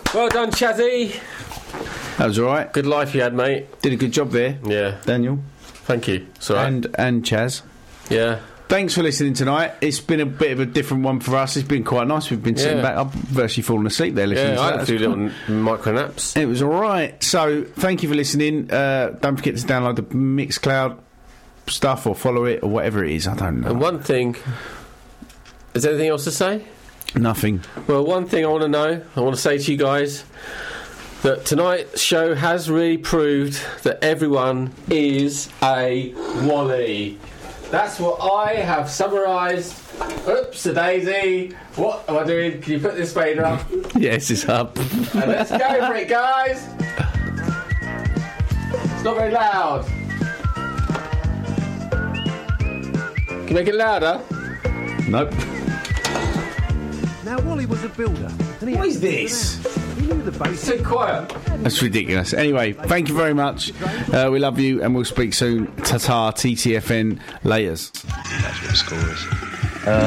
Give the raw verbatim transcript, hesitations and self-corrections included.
Well done, Chazzy. That was all right. Good life you had, mate. Did a good job there. Yeah. Daniel. Thank you. It's all right. And, and Chaz. Yeah. Thanks for listening tonight. It's been a bit of a different one for us. It's been quite nice. We've been sitting Yeah. back. I've virtually fallen asleep there listening Yeah, to I that. had a few little micro naps. It was all right. So, thank you for listening. Uh, don't forget to download the Mixcloud stuff or follow it or whatever it is. I don't know. And one thing... Is there anything else to say? Nothing. Well, one thing I want to know, I want to say to you guys, that tonight's show has really proved that everyone is a Wally. That's what I have summarised. Oops, a daisy. What am I doing? Can you put this fader up? Yes, it's up. And let's go for it, guys. It's not very loud. Can you make it louder? Nope. Now, Wally was a builder. And he What had is to build this? an house. He knew the basics. So quiet. That's ridiculous. Anyway, thank you very much. Uh, we love you and we'll speak soon. Ta-ta, T T F N, laters. That's what the score is.